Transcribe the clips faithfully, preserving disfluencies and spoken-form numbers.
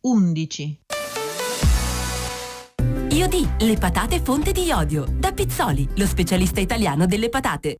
undici. Iodi, le patate fonte di iodio. Da Pizzoli, lo specialista italiano delle patate.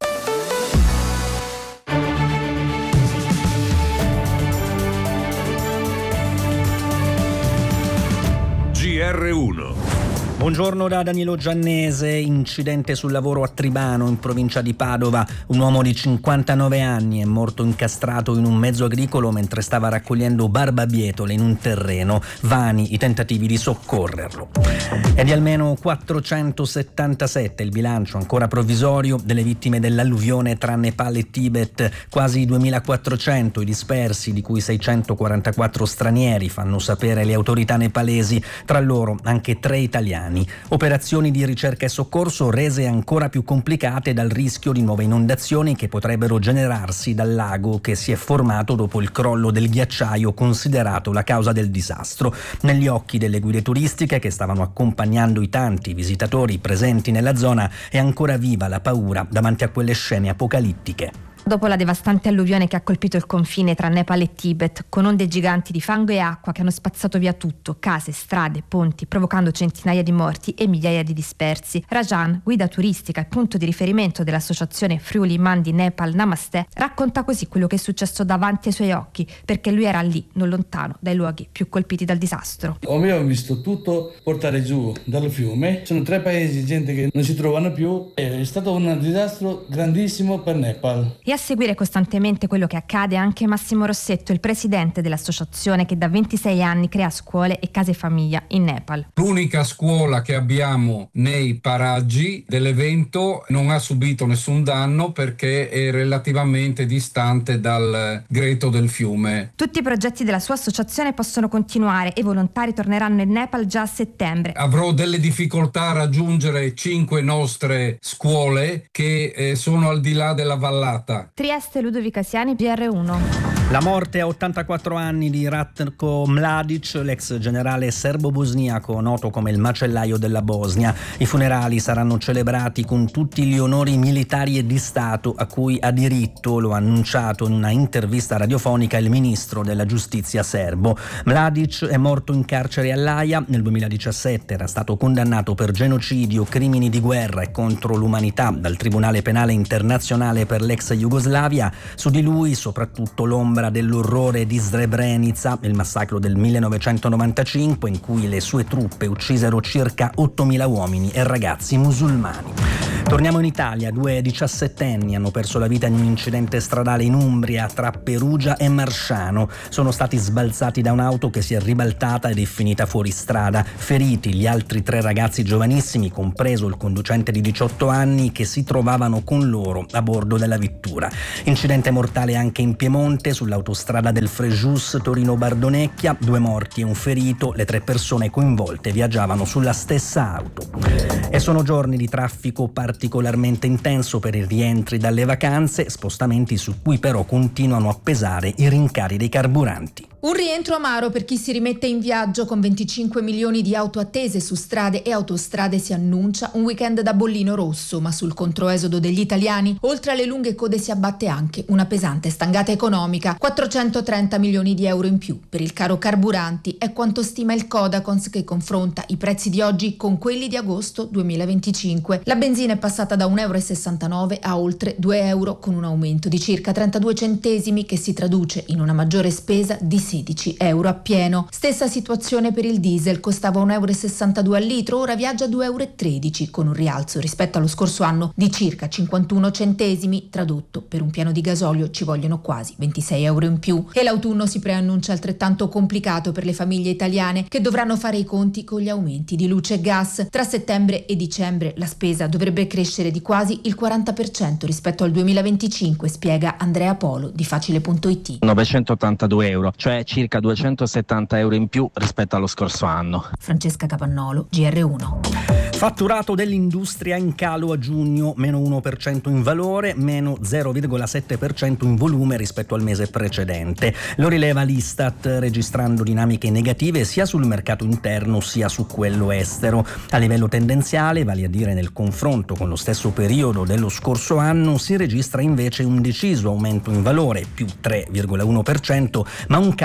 G R uno. Buongiorno da Danilo Giannese. Incidente sul lavoro a Tribano, in provincia di Padova. Un uomo di cinquantanove anni è morto incastrato in un mezzo agricolo mentre stava raccogliendo barbabietole in un terreno. Vani i tentativi di soccorrerlo. È di almeno quattrocentosettantasette il bilancio, ancora provvisorio, delle vittime dell'alluvione tra Nepal e Tibet. Quasi duemilaquattrocento i dispersi, di cui seicentoquarantaquattro stranieri, fanno sapere le autorità nepalesi, tra loro anche tre italiani. Operazioni di ricerca e soccorso rese ancora più complicate dal rischio di nuove inondazioni che potrebbero generarsi dal lago che si è formato dopo il crollo del ghiacciaio, considerato la causa del disastro. Negli occhi delle guide turistiche che stavano accompagnando i tanti visitatori presenti nella zona è ancora viva la paura davanti a quelle scene apocalittiche. Dopo la devastante alluvione che ha colpito il confine tra Nepal e Tibet, con onde giganti di fango e acqua che hanno spazzato via tutto, case, strade, ponti, provocando centinaia di morti e migliaia di dispersi, Rajan, guida turistica e punto di riferimento dell'associazione Friuli Mandi Nepal Namaste, racconta così quello che è successo davanti ai suoi occhi, perché lui era lì, non lontano dai luoghi più colpiti dal disastro. Abbiamo visto tutto portare giù dal fiume, sono tre paesi, gente che non si trovano più, è stato un disastro grandissimo per Nepal. E a seguire costantemente quello che accade anche Massimo Rossetto, il presidente dell'associazione che da ventisei anni crea scuole e case famiglia in Nepal. L'unica scuola che abbiamo nei paraggi dell'evento non ha subito nessun danno perché è relativamente distante dal greto del fiume. Tutti i progetti della sua associazione possono continuare e i volontari torneranno in Nepal già a settembre. Avrò delle difficoltà a raggiungere cinque nostre scuole che eh, sono al di là della vallata. Trieste, Ludovica Siani, G R uno. La morte a ottantaquattro anni di Ratko Mladic, l'ex generale serbo-bosniaco noto come il macellaio della Bosnia. I funerali saranno celebrati con tutti gli onori militari e di Stato a cui ha diritto, lo ha annunciato in una intervista radiofonica il ministro della giustizia serbo. Mladic è morto in carcere all'Aia. Nel duemiladiciassette era stato condannato per genocidio, crimini di guerra e contro l'umanità dal Tribunale Penale Internazionale per l'ex Jugoslavia. Su di lui soprattutto l'ombra dell'orrore di Srebrenica, il massacro del millenovecentonovantacinque in cui le sue truppe uccisero circa ottomila uomini e ragazzi musulmani. Torniamo in Italia. Due diciassettenni hanno perso la vita in un incidente stradale in Umbria tra Perugia e Marsciano. Sono stati sbalzati da un'auto che si è ribaltata ed è finita fuori strada. Feriti gli altri tre ragazzi giovanissimi, compreso il conducente di diciotto anni, che si trovavano con loro a bordo della vettura. Incidente mortale anche in Piemonte, sull'autostrada del Frejus Torino-Bardonecchia. Due morti e un ferito. Le tre persone coinvolte viaggiavano sulla stessa auto. E sono giorni di traffico particolarmente intenso per i rientri dalle vacanze, spostamenti su cui però continuano a pesare i rincari dei carburanti. Un rientro amaro per chi si rimette in viaggio. Con venticinque milioni di auto attese su strade e autostrade si annuncia un weekend da bollino rosso, ma sul controesodo degli italiani, oltre alle lunghe code, si abbatte anche una pesante stangata economica. quattrocentotrenta milioni di euro in più per il caro carburanti è quanto stima il Codacons, che confronta i prezzi di oggi con quelli di agosto duemilaventicinque. La benzina è passata da un euro e sessantanove a oltre due euro, con un aumento di circa trentadue centesimi che si traduce in una maggiore spesa di sedici euro a pieno. Stessa situazione per il diesel, costava un euro e sessantadue al litro, ora viaggia a due euro e tredici, con un rialzo rispetto allo scorso anno di circa cinquantuno centesimi. Tradotto, per un piano di gasolio ci vogliono quasi ventisei euro in più. E l'autunno si preannuncia altrettanto complicato per le famiglie italiane, che dovranno fare i conti con gli aumenti di luce e gas. Tra settembre e dicembre la spesa dovrebbe crescere di quasi il quaranta per cento rispetto al duemilaventicinque, spiega Andrea Polo di Facile punto it. novecentottantadue euro, cioè circa duecentosettanta euro in più rispetto allo scorso anno. Francesca Capannolo, G R uno. Fatturato dell'industria in calo a giugno, meno uno per cento in valore, meno zero virgola sette per cento in volume rispetto al mese precedente. Lo rileva l'Istat, registrando dinamiche negative sia sul mercato interno sia su quello estero. A livello tendenziale, vale a dire nel confronto con lo stesso periodo dello scorso anno, si registra invece un deciso aumento in valore, più tre virgola uno per cento, ma un calo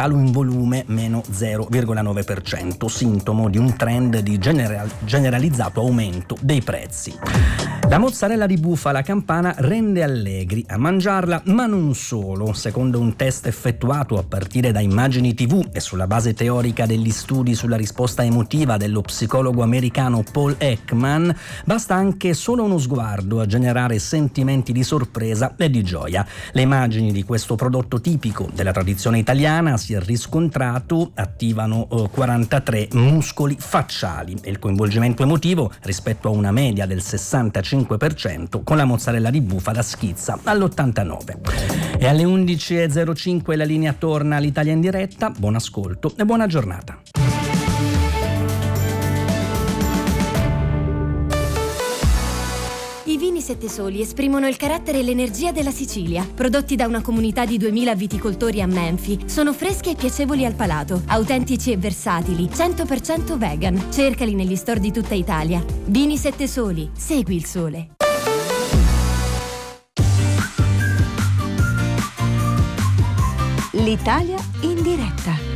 calo in volume meno zero virgola nove per cento, sintomo di un trend di general- generalizzato aumento dei prezzi. La mozzarella di bufala campana rende allegri a mangiarla, ma non solo. Secondo un test effettuato a partire da immagini tivù e sulla base teorica degli studi sulla risposta emotiva dello psicologo americano Paul Ekman, basta anche solo uno sguardo a generare sentimenti di sorpresa e di gioia. Le immagini di questo prodotto tipico della tradizione italiana, si è riscontrato, attivano eh, quarantatré muscoli facciali e il coinvolgimento emotivo rispetto a una media del sessantacinque per cento con la mozzarella di bufala schizza all'ottantanove. E alle undici e zero cinque la linea torna all'Italia in diretta. Buon ascolto e buona giornata. I vini Sette Soli esprimono il carattere e l'energia della Sicilia. Prodotti da una comunità di duemila viticoltori a Menfi, sono freschi e piacevoli al palato, autentici e versatili, cento per cento vegan. Cercali negli store di tutta Italia. Vini Sette Soli, segui il sole. L'Italia in diretta.